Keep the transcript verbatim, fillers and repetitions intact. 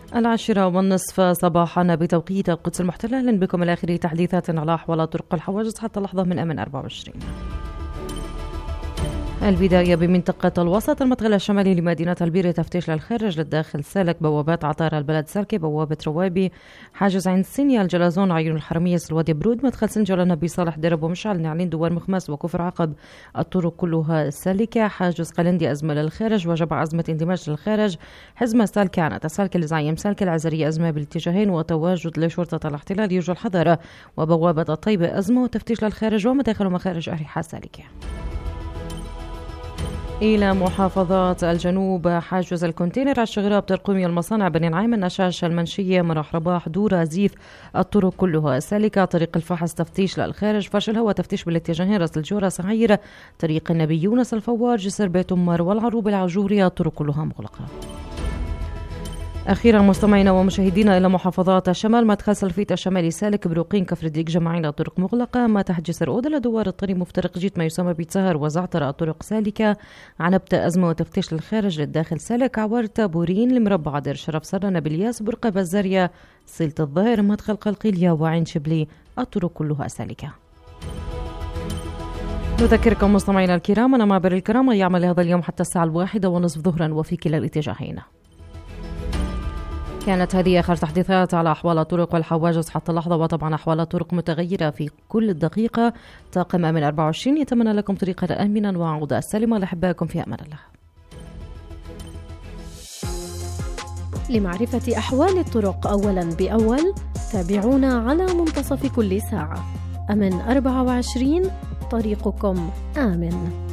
العاشرة والنصف صباحا بتوقيت القدس المحتلة. أهلا بكم إلى آخر تحديثات على أحوال طرق الحواجز حتى اللحظة من أمن أربعة وعشرين. البداية بمنطقة الوسط. المدخل الشمالي لمدينة البيرة تفتيش للخارج للداخل سالك بوابات عطار البلد سالكة، بوابة روابي، حاجز عين سينيا، الجلازون، عيون الحرمية، سلوادي برود، مدخل سنجل، النبي صالح، درب ومشعل، نعلين، دوار مخمس وكفر عقب. الطرق كلها سالكة. حاجز قلندي أزمة للخارج، وجبع أزمة اندماج للخارج، حزمة سالكة، عنة سالكة، الزعيم سالكة، العزرية أزمة بالاتجاهين وتواجد لشرطة الاحتلال يرجى الحذر، وبوابة الطيبة أزمة وتفتيش للخارج، ومداخل ومخارج أريحة سالكة. إلى محافظات الجنوب. حاجز الكونتينر، الشغراب، ترقمي، المصانع، بني نعيم، النشاش، المنشية، مرح رباح، دورة، زيف. الطرق كلها سالكة. طريق الفحص تفتيش للخارج، فرش الهواء تفتيش بالاتجاهين، راس الجورة، سعير، طريق النبي يونس، الفوار، جسر بيت أمر والعروب العجورية، الطرق كلها مغلقة. أخيرا مستمعينا ومشاهدينا إلى محافظات الشمال. مدخل سلفيت الشمالي سالك، بروقين، كفر الديك، جمعين، الطرق مغلقة. ما تحت جسر أودة لدوار الطريق مفترق جيت ما يسمى بتسهر وزعتر، الطرق سالكة. عنبتة أزمة وتفتيش للخارج للداخل سالك. عورتة، بورين، المربع، دير شرف، سرنا، بلياس، برقة، بزارية، صيلة الظهر، مدخل قلقيلية وعين شبلي، الطرق كلها سالكة. نذكركم مستمعينا الكرام أن معبر الكرامة يعمل هذا اليوم حتى الساعة الواحدة ونصف ظهرا وفي كلا الاتجاهين. كانت هذه آخر تحديثات على أحوال الطرق والحواجز حتى اللحظة، وطبعا أحوال الطرق متغيرة في كل دقيقة. طاقم أمن أربعة وعشرين يتمنى لكم طريقا آمنا وعودة سالمة لأحبائكم في أمان الله. لمعرفة أحوال الطرق أولا بأول تابعونا على منتصف كل ساعة. أمن أربعة وعشرين، طريقكم آمن.